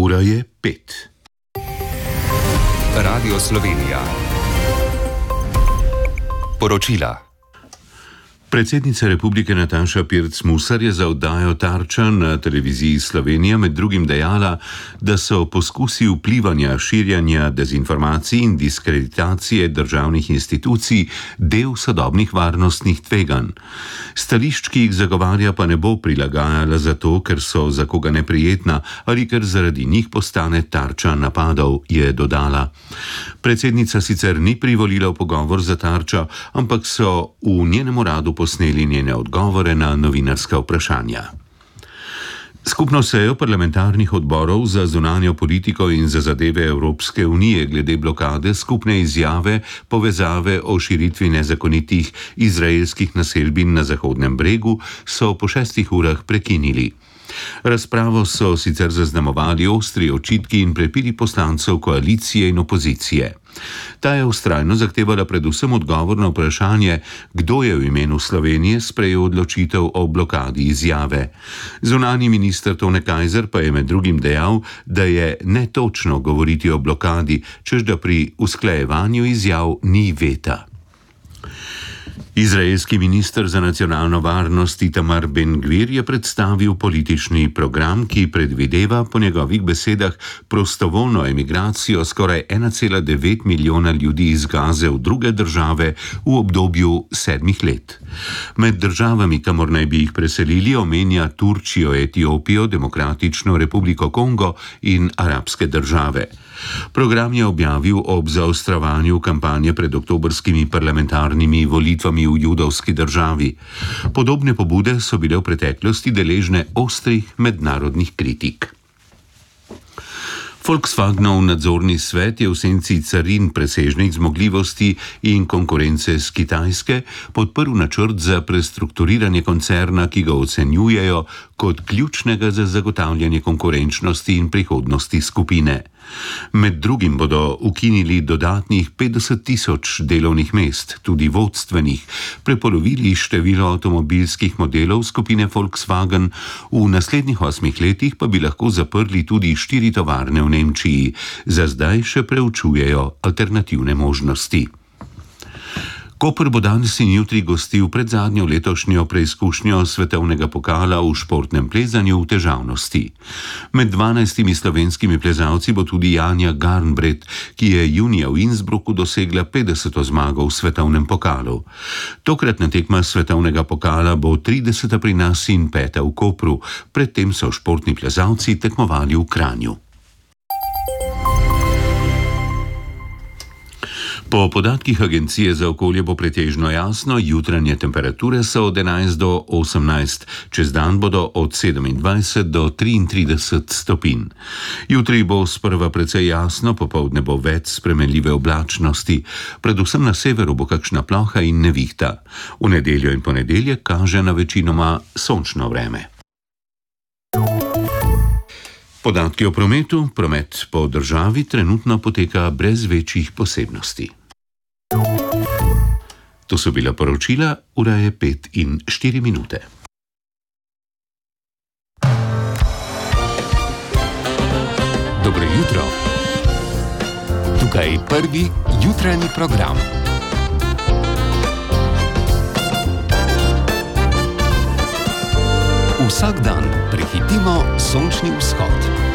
Ura je 5. Radio Slovenija. Poročila. Predsednica republike Nataša Pirc Musar je za oddajo Tarča na televiziji Slovenija med drugim dejala, da so poskusi vplivanja, širjanja dezinformacij in diskreditacije državnih institucij del sodobnih varnostnih tveganj. Stališč, ki jih zagovarja, pa ne bo prilagajala zato, ker so za koga neprijetna ali ker zaradi njih postane tarča napadov, je dodala. Predsednica sicer ni privolila v pogovor za Tarča, ampak so v njenem uradu posneli njene odgovore na novinarska vprašanja. Skupno sejo parlamentarnih odborov za zunanjo politiko in za zadeve Evropske unije glede blokade skupne izjave povezave o širitvi nezakonitih izraelskih naselbin na Zahodnem bregu so po 6 urah prekinili. Razpravo so sicer zaznamovali ostri očitki in prepiri poslancev koalicije in opozicije. Ta je vztrajno zahtevala predvsem odgovor na vprašanje, kdo je v imenu Slovenije sprejel odločitev o blokadi izjave. Zunanji minister Tone Kajzer pa je med drugim dejal, da je netočno govoriti o blokadi, čež da pri usklajevanju izjav ni veta. Izraelski minister za nacionalno varnost Itamar Ben-Gvir je predstavil politični program, ki predvideva po njegovih besedah prostovoljno emigracijo skoraj 1,9 milijona ljudi iz Gaze v druge države v obdobju 7 let. Med državami, kamor naj bi jih preselili, omenja Turčijo, Etiopijo, Demokratično republiko Kongo in arabske države. Program je objavil ob zaostrovanju kampanje pred oktobrskimi parlamentarnimi volitvami v judovski državi. Podobne pobude so bile v preteklosti deležne ostrih mednarodnih kritik. Volkswagenov nadzorni svet je v senci carin, presežnih zmogljivosti in konkurence z Kitajske podprl načrt za prestrukturiranje koncerna, ki ga ocenjujejo kot ključnega za zagotavljanje konkurenčnosti in prihodnosti skupine. Med drugim bodo ukinili dodatnih 50.000 delovnih mest, tudi vodstvenih, prepolovili število avtomobilskih modelov skupine Volkswagen, v naslednjih 8 letih pa bi lahko zaprli tudi 4 tovarne v Nemčiji. Za zdaj še preučujejo alternativne možnosti. Koper bo danes in jutri gostil predzadnjo letošnjo preizkušnjo svetovnega pokala v športnem plezanju v težavnosti. Med 12 slovenskimi plezalci bo tudi Janja Garnbret, ki je junija v Innsbrucku dosegla 50. zmago v svetovnem pokalu. Tokratna tekma svetovnega pokala bo 30. pri nas in 5. v Kopru, predtem so športni plezalci tekmovali v Kranju. Po podatkih Agencije za okolje bo pretežno jasno, jutranje temperature so od 11 do 18, čez dan bodo od 27 do 33 stopinj. Jutri bo sprva precej jasno, popoldne bo več spremenljive oblačnosti, predvsem na severu bo kakšna ploha in nevihta. V nedeljo in ponedeljek kaže na večinoma sončno vreme. Podatki o prometu. Promet po državi trenutno poteka brez večjih posebnosti. To so bila poročila, ura je 5:04. Dobro jutro. Tukaj prvi jutranji program. Vsak dan prehitimo sončni vzhod.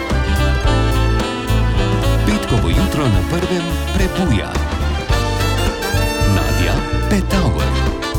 Petkovo jutro na prvem prebuja. Nadja Petauer.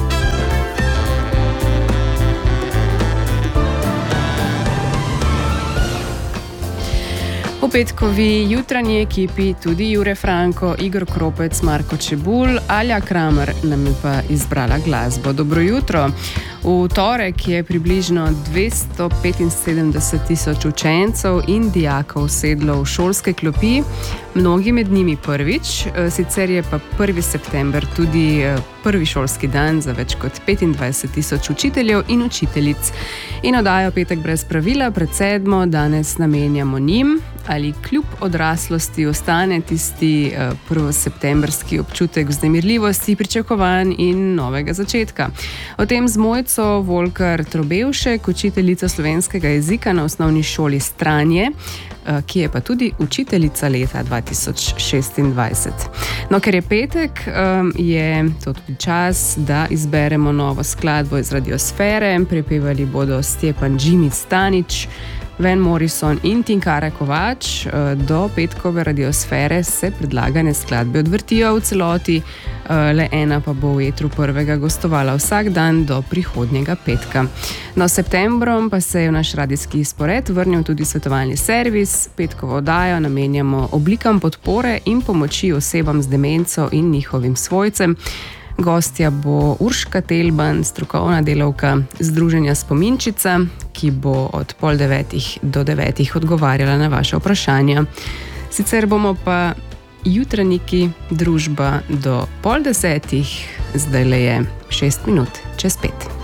V petkovi jutranji ekipi tudi Jure Franko, Igor Kropec, Marko Čebulj, Alja Kramer nam je pa izbrala glasbo. Dobro jutro. V torek je približno 275.000 učencev in dijakov sedlo v šolske klopi, mnogi med njimi prvič, sicer je pa 1. september tudi prvi šolski dan za več kot 25.000 učiteljev in učiteljic. In oddajo Petek brez pravila pred 7. danes namenjamo njim. ali kljub odraslosti ostane tisti prvoseptembrski občutek vznemirljivosti, pričakovanj in novega začetka. O tem z Mojco Volkar Trobevšek, učiteljica slovenskega jezika na osnovni šoli Stranje, ki je pa tudi učiteljica leta 2026. No, ker je petek, je to tudi čas, da izberemo novo skladbo iz Radiosfere. Prepevali bodo Stjepan Džimić Stanić, Van Morrison in Tinkara Kovač. Do petkove Radiosfere se predlagane skladbe odvrtijo v celoti, le ena pa bo v etru prvega gostovala vsak dan do prihodnjega petka. No, septembrom pa se je v naš radijski spored vrnil tudi svetovalni servis. Petkovo oddajo namenjamo oblikam podpore in pomoči osebam z demenco in njihovim svojcem. Gostja bo Urška Telban, strokovna delavka Združenja Spominčica, ki bo od 8:30 do 9 odgovarjala na vaše vprašanja. Sicer bomo pa jutranjiki družba do 9:30, zdaj le je 6 minut čez 5.